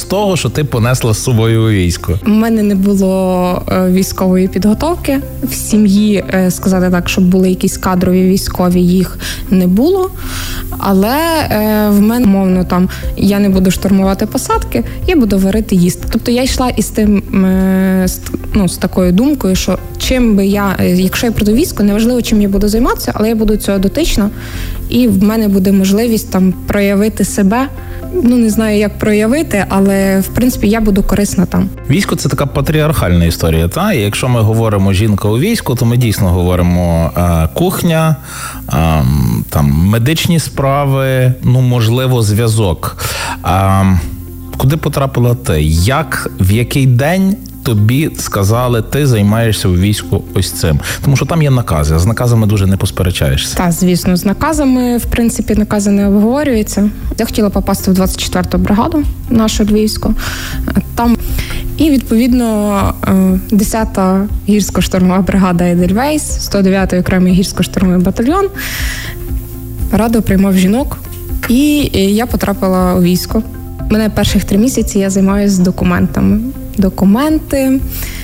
того, що ти понесла з собою у військо? У мене не було військової підготовки. В сім'ї, сказати так, щоб були якісь кадрові військові, їх не було. Але в мене, мовно, там, я не буду штурмувати посадки, я буду варити їсти. Тобто я йшла із тим, з такою думкою, що чим би я, якщо я прийду в військо, неважливо, чим я буду займатися, але я буду цього дотична, і в мене буде можливість там проявити себе. Не знаю, як проявити, але, в принципі, я буду корисна там. Військо – це така патріархальна історія, та? І якщо ми говоримо «жінка у війську», то ми дійсно говоримо кухня, там, медичні справи, можливо, зв'язок. Куди потрапила ти? В який день тобі сказали, ти займаєшся у війську ось цим? Тому що там є накази, а з наказами дуже не посперечаєшся. Так, звісно, з наказами, в принципі, накази не обговорюються. Я хотіла попасти в 24-ту бригаду нашу львівську. Там і, відповідно, 10-та гірсько-штурмова бригада «Едельвейс», 109-й окремий гірсько-штурмовий батальйон радо приймав жінок, і я потрапила у військо. Мене перших 3 місяці я займаюся документами. Документи.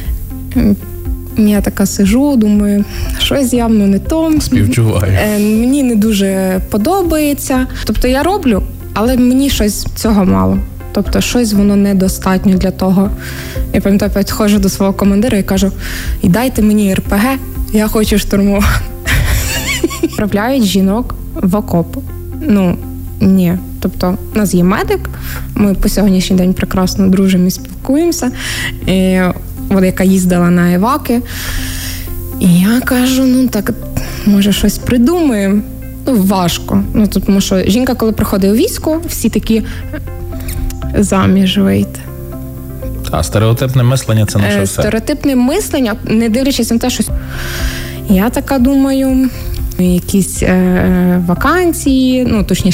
Я така сижу, думаю, щось явно не то. Співчуваю. Мені не дуже подобається. Тобто я роблю, але мені щось цього мало. Тобто щось воно недостатньо для того. Я пам'ятаю, підходжу до свого командира і кажу, і дайте мені РПГ, я хочу штурмувати. Відправляють жінок в окоп. Ні. Тобто, у нас є медик, ми по сьогоднішній день прекрасно дружимо і спілкуємося, яка їздила на еваки. І я кажу, так, може, щось придумаємо. Важко. Тому що жінка, коли приходить у військо, всі такі заміж вийти. А стереотипне мислення – це наше все. Стереотипне мислення, не дивлячись на те, що я така думаю, якісь вакансії, точніше,